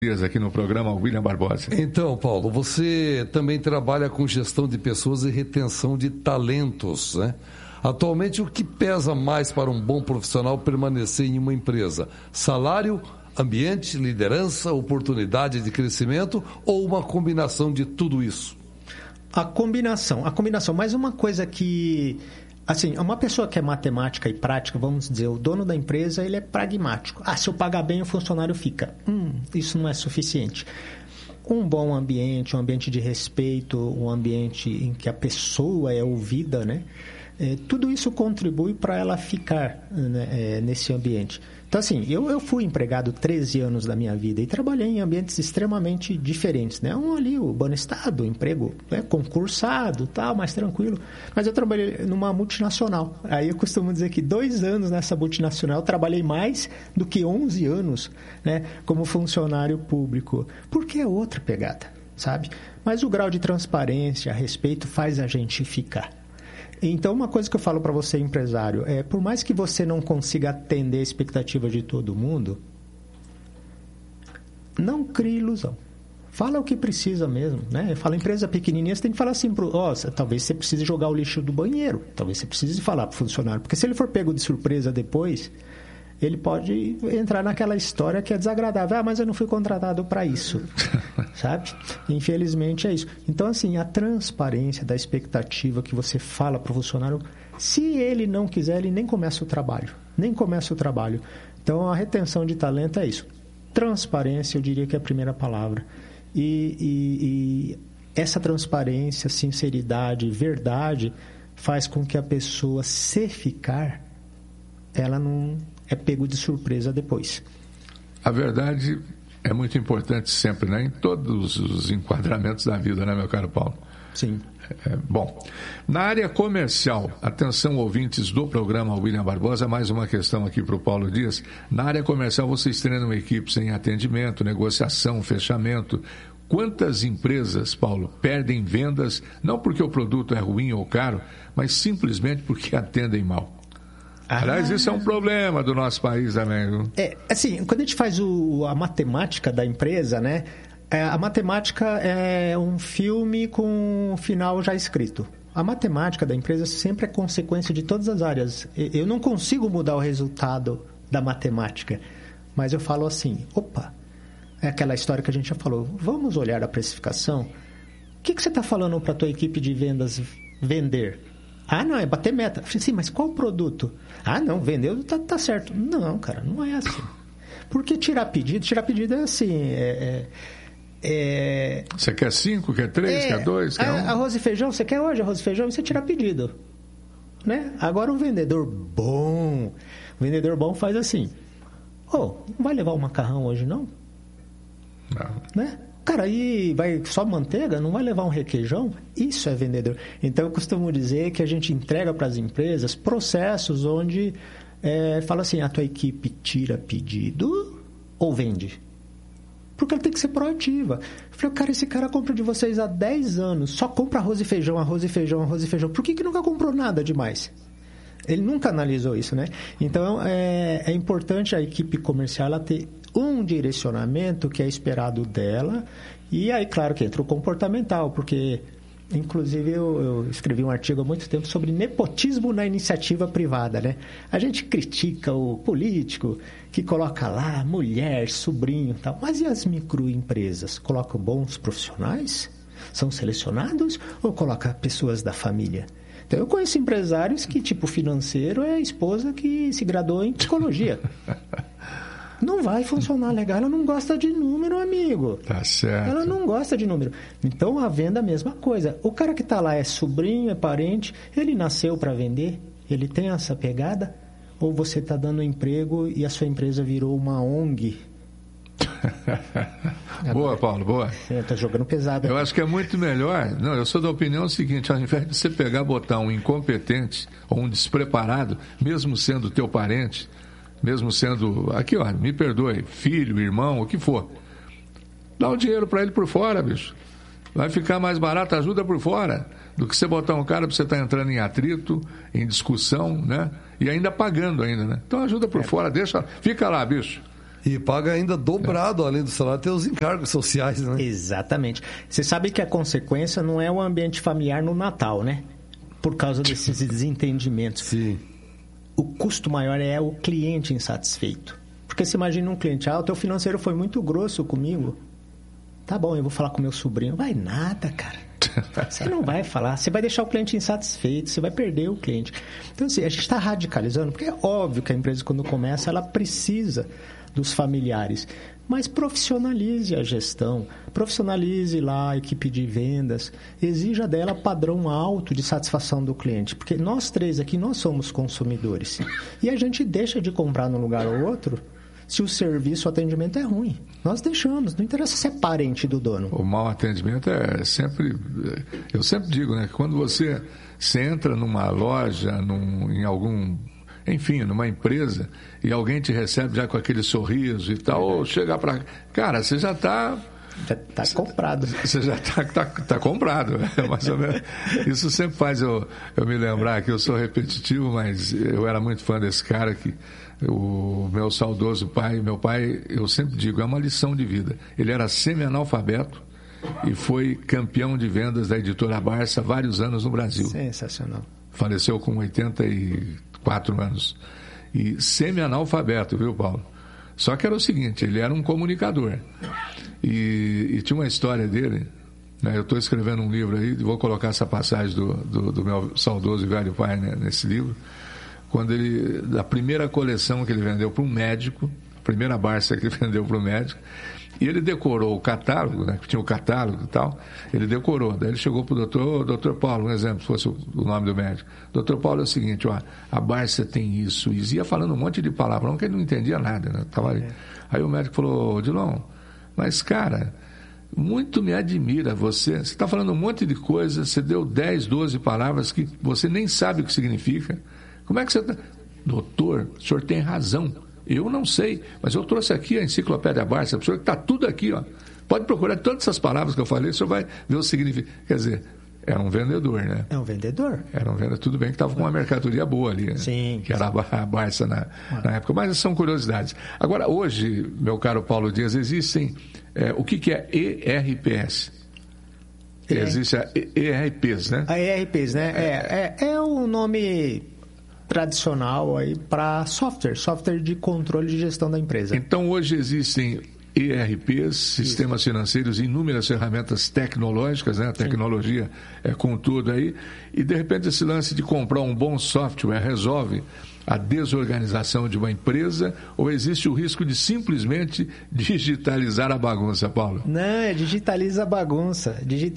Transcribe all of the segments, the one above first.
aqui no programa William Barbosa. Então, Paulo, você também trabalha com gestão de pessoas e retenção de talentos, né? Atualmente, o que pesa mais para um bom profissional permanecer em uma empresa? Salário, ambiente, liderança, oportunidade de crescimento ou uma combinação de tudo isso? A combinação. Mas uma coisa que... Assim, uma pessoa que é matemática e prática, vamos dizer, o dono da empresa, ele é pragmático. Se eu pagar bem, o funcionário fica. Isso não é suficiente. Um bom ambiente, um ambiente de respeito, um ambiente em que a pessoa é ouvida, né? Tudo isso contribui para ela ficar, né, nesse ambiente. Então, assim, eu fui empregado 13 anos da minha vida e trabalhei em ambientes extremamente diferentes, né? Ali, o Banestado, emprego concursado, tal, mais tranquilo. Mas eu trabalhei numa multinacional. Aí eu costumo dizer que 2 anos nessa multinacional eu trabalhei mais do que 11 anos, né, como funcionário público. Porque é outra pegada, sabe? Mas o grau de transparência, respeito, faz a gente ficar. Então, uma coisa que eu falo para você, empresário, por mais que você não consiga atender a expectativa de todo mundo, não crie ilusão. Fala o que precisa mesmo, né? Fala, empresa pequenininha, você tem que falar assim, talvez você precise jogar o lixo do banheiro, talvez você precise falar para o funcionário, porque se ele for pego de surpresa depois, ele pode entrar naquela história que é desagradável. Mas eu não fui contratado para isso, sabe? Infelizmente é isso. Então, assim, a transparência da expectativa que você fala para o funcionário, se ele não quiser, ele nem começa o trabalho. Então, a retenção de talento é isso. Transparência, eu diria que é a primeira palavra. E essa transparência, sinceridade, verdade, faz com que a pessoa, se ficar, ela não é pego de surpresa depois. A verdade é muito importante sempre, né? Em todos os enquadramentos da vida, né, meu caro Paulo? Sim. Bom, na área comercial, atenção ouvintes do programa William Barbosa, mais uma questão aqui para o Paulo Dias. Na área comercial, vocês treinam equipes em atendimento, negociação, fechamento. Quantas empresas, Paulo, perdem vendas, não porque o produto é ruim ou caro, mas simplesmente porque atendem mal? Aliás, isso é um problema do nosso país também, viu? Assim, quando a gente faz a matemática da empresa, né? A matemática é um filme com o final já escrito. A matemática da empresa sempre é consequência de todas as áreas. Eu não consigo mudar o resultado da matemática, mas eu falo assim, é aquela história que a gente já falou, vamos olhar a precificação. O que você está falando para a tua equipe de vendas vender? Não, é bater meta. Sim, mas qual produto? Não, vendeu, tá certo. Não, cara, não é assim. Porque tirar pedido é assim, Você quer 5, quer 3, quer 2, quer 1? Arroz e feijão, você quer hoje arroz e feijão e você tira pedido, né? Agora um vendedor bom faz assim, não vai levar um macarrão hoje não? Não. Né? Cara, aí vai só manteiga? Não vai levar um requeijão? Isso é vendedor. Então, eu costumo dizer que a gente entrega para as empresas processos onde fala assim, a tua equipe tira pedido ou vende? Porque ela tem que ser proativa. Eu falei, cara, esse cara compra de vocês há 10 anos, só compra arroz e feijão. Por que nunca comprou nada demais? Ele nunca analisou isso, né? Então, é importante a equipe comercial ela ter um direcionamento que é esperado dela. E aí, claro que entra o comportamental, porque, inclusive, eu escrevi um artigo há muito tempo sobre nepotismo na iniciativa privada, né? A gente critica o político que coloca lá mulher, sobrinho e tal. Mas e as microempresas? Colocam bons profissionais? São selecionados? Ou coloca pessoas da família? Então, eu conheço empresários que, tipo, financeiro é a esposa que se graduou em psicologia. Não vai funcionar legal, ela não gosta de número, amigo. Tá certo. Ela não gosta de número. Então, a venda é a mesma coisa. O cara que está lá é sobrinho, é parente, ele nasceu para vender? Ele tem essa pegada? Ou você está dando emprego e a sua empresa virou uma ONG? Boa, Paulo, boa. Tá jogando pesado. Eu acho que é muito melhor. Não, eu sou da opinião seguinte, ao invés de você pegar, botar um incompetente ou um despreparado, mesmo sendo teu parente, mesmo sendo, aqui ó, me perdoe, filho, irmão, o que for, dá o dinheiro para ele por fora, bicho. Vai ficar mais barato, ajuda por fora, do que você botar um cara para você estar entrando em atrito, em discussão, né? E ainda pagando ainda, né? Então ajuda por fora, fica lá, bicho. E paga ainda dobrado, além do salário, tem os encargos sociais, né? Exatamente. Você sabe que a consequência não é o ambiente familiar no Natal, né? Por causa desses desentendimentos. Sim. O custo maior é o cliente insatisfeito. Porque você imagina um cliente, o teu financeiro foi muito grosso comigo. Tá bom, eu vou falar com meu sobrinho. Vai nada, cara. Você não vai falar. Você vai deixar o cliente insatisfeito, você vai perder o cliente. Então, assim, a gente está radicalizando, porque é óbvio que a empresa, quando começa, ela precisa dos familiares. Mas profissionalize a gestão, profissionalize lá a equipe de vendas, exija dela padrão alto de satisfação do cliente, porque nós três aqui, nós somos consumidores. E a gente deixa de comprar num lugar ou outro se o serviço, o atendimento é ruim. Nós deixamos, não interessa se é parente do dono. O mau atendimento é sempre... Eu sempre digo, né, que quando você entra numa loja, em algum... Enfim, numa empresa, e alguém te recebe já com aquele sorriso e tal, ou chegar para... Cara, você já está... Já está comprado. Você já está comprado, né? Mais ou menos. Isso sempre faz eu me lembrar que eu sou repetitivo, mas eu era muito fã desse cara que... O meu saudoso pai, eu sempre digo, é uma lição de vida. Ele era semi-analfabeto e foi campeão de vendas da editora Barça há vários anos no Brasil. Sensacional. Faleceu com 84 anos. E semi-analfabeto, viu, Paulo? Só que era o seguinte, ele era um comunicador. E tinha uma história dele, né? Eu estou escrevendo um livro aí, vou colocar essa passagem do meu saudoso e velho pai, né, nesse livro. Quando da primeira coleção que ele vendeu para um médico, a primeira Barça que ele vendeu para o médico, e ele decorou o catálogo, né, que tinha o catálogo e tal, ele decorou. Daí ele chegou para o doutor Paulo, um exemplo, se fosse o nome do médico. Doutor Paulo, é o seguinte, a Barça tem isso, e ia falando um monte de palavrão que ele não entendia nada, né? Tava ali. Aí o médico falou, Dilon, mas cara, muito me admira você está falando um monte de coisa, você deu 10, 12 palavras que você nem sabe o que significa. Como é que você está? Doutor, o senhor tem razão. Eu não sei, mas eu trouxe aqui a Enciclopédia Barça, o senhor está tudo aqui, ó. Pode procurar todas essas palavras que eu falei, o senhor vai ver o significado. Quer dizer, era um vendedor, né? É um vendedor. Era um vendedor, tudo bem que estava com uma mercadoria boa ali, né? Sim. Que era a Barça na época, mas são curiosidades. Agora, hoje, meu caro Paulo Dias, existem, o que é ERPS? Existe a ERPs, né? A ERPs, né? É o nome tradicional aí para software de controle de gestão da empresa. Então, hoje existem ERPs, sistemas financeiros, inúmeras ferramentas tecnológicas, né? A tecnologia com tudo aí, e de repente esse lance de comprar um bom software resolve a desorganização de uma empresa, ou existe o risco de simplesmente digitalizar a bagunça, Paulo? Não, digitaliza a bagunça.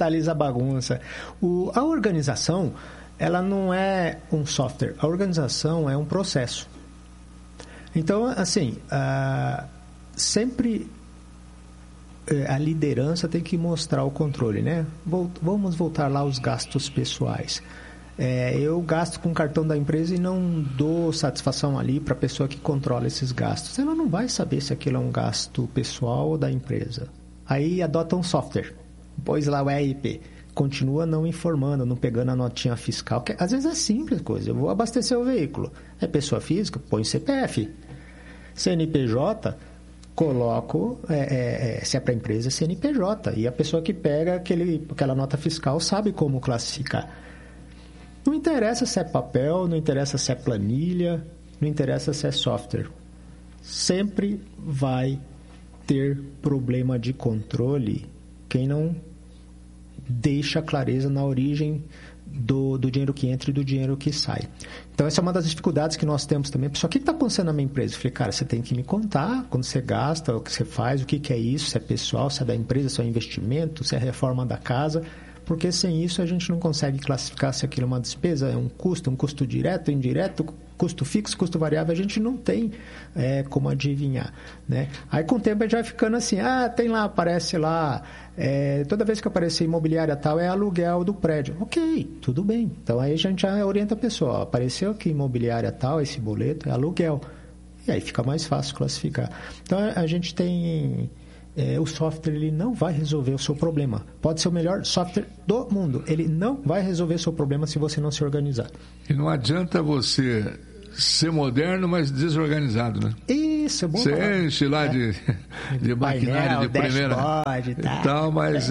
A organização, ela não é um software, a organização é um processo. Então, assim, sempre a liderança tem que mostrar o controle, né? Vamos voltar lá aos gastos pessoais. Eu gasto com o cartão da empresa e não dou satisfação ali para a pessoa que controla esses gastos. Ela não vai saber se aquilo é um gasto pessoal ou da empresa. Aí adota um software, pôs lá o ERP, continua não informando, não pegando a notinha fiscal, que às vezes é simples coisa. Eu vou abastecer o veículo. É pessoa física, põe CPF. CNPJ, coloco, se é para a empresa, CNPJ. E a pessoa que pega aquela nota fiscal sabe como classificar. Não interessa se é papel, não interessa se é planilha, não interessa se é software. Sempre vai ter problema de controle quem não deixa clareza na origem do dinheiro que entra e do dinheiro que sai. Então, essa é uma das dificuldades que nós temos também. Pessoal, o que está acontecendo na minha empresa? Eu falei, cara, você tem que me contar quando você gasta, o que você faz, o que é isso, se é pessoal, se é da empresa, se é investimento, se é reforma da casa, porque sem isso a gente não consegue classificar se aquilo é uma despesa, é um custo direto, indireto, custo fixo, custo variável, a gente não tem como adivinhar, né? Aí com o tempo a gente vai ficando assim, tem lá, aparece lá, toda vez que aparecer imobiliária tal, é aluguel do prédio. Ok, tudo bem. Então aí a gente já orienta a pessoa, apareceu aqui imobiliária tal, esse boleto é aluguel. E aí fica mais fácil classificar. Então a gente tem... o software ele não vai resolver o seu problema. Pode ser o melhor software do mundo. Ele não vai resolver o seu problema se você não se organizar. E não adianta você ser moderno, mas desorganizado, né? Isso, bom. Você enche lá de maquinário de primeira e tal, mas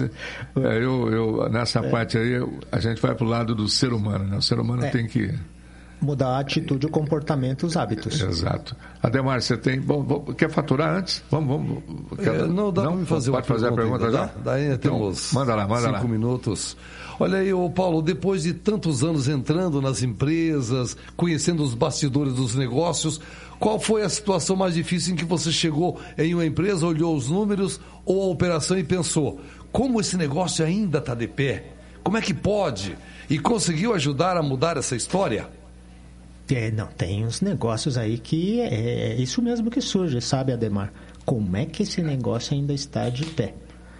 eu nessa parte aí, a gente vai pro lado do ser humano, né? O ser humano tem que mudar a atitude, o comportamento, os hábitos. Exato. Ademar, você tem... Bom, quer faturar antes? Vamos. Não, dá para me fazer Pode fazer a pergunta já? Daí então, temos manda lá. 5 minutos. Olha aí, Paulo, depois de tantos anos entrando nas empresas, conhecendo os bastidores dos negócios, qual foi a situação mais difícil em que você chegou em uma empresa, olhou os números ou a operação e pensou, como esse negócio ainda está de pé? Como é que pode? E conseguiu ajudar a mudar essa história? Não, tem uns negócios aí que é isso mesmo que surge, sabe, Ademar? Como é que esse negócio ainda está de pé?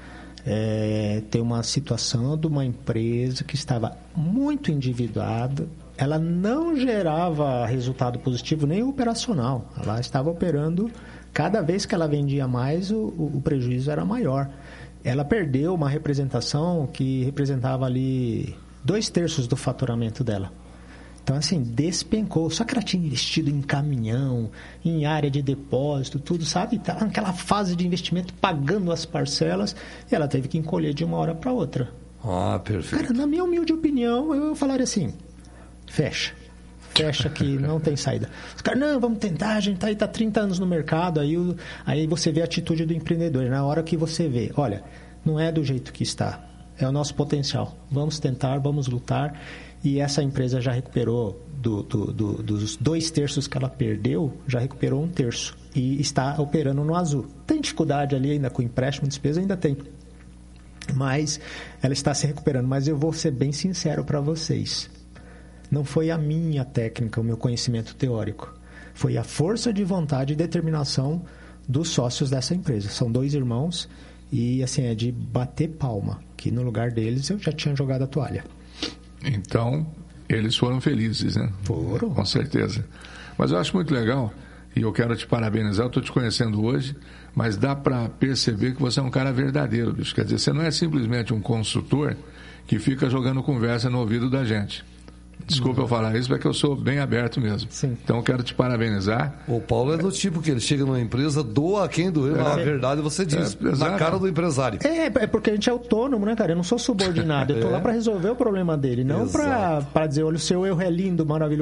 Tem uma situação de uma empresa que estava muito endividada, ela não gerava resultado positivo nem operacional, ela estava operando, cada vez que ela vendia mais, o prejuízo era maior. Ela perdeu uma representação que representava ali 2/3 do faturamento dela. Então, assim, despencou. Só que ela tinha investido em caminhão, em área de depósito, tudo, sabe? Estava naquela fase de investimento, pagando as parcelas, e ela teve que encolher de uma hora para outra. Ah, perfeito. Cara, na minha humilde opinião, eu falaria assim, fecha que não tem saída. Os caras, não, vamos tentar, a gente tá 30 anos no mercado, aí você vê a atitude do empreendedor. Na hora que você vê, olha, não é do jeito que está, é o nosso potencial. Vamos tentar, vamos lutar. E essa empresa já recuperou, dos 2/3 que ela perdeu, já recuperou 1/3. E está operando no azul. Tem dificuldade ali ainda com empréstimo, despesa, ainda tem. Mas ela está se recuperando. Mas eu vou ser bem sincero para vocês. Não foi a minha técnica, o meu conhecimento teórico. Foi a força de vontade e determinação dos sócios dessa empresa. São 2 irmãos e assim, é de bater palma. Que no lugar deles eu já tinha jogado a toalha. Então, eles foram felizes, né? Foram. Com certeza. Mas eu acho muito legal, e eu quero te parabenizar, eu estou te conhecendo hoje, mas dá para perceber que você é um cara verdadeiro, bicho. Quer dizer, você não é simplesmente um consultor que fica jogando conversa no ouvido da gente. Desculpa eu falar isso, porque eu sou bem aberto mesmo. Sim. Então eu quero te parabenizar. O Paulo é do tipo que ele chega numa empresa, doa a quem doer, mas na verdade você diz, na cara do empresário. É porque a gente é autônomo, né, cara? Eu não sou subordinado, eu tô lá para resolver o problema dele, não para dizer, olha, o seu erro é lindo, maravilhoso.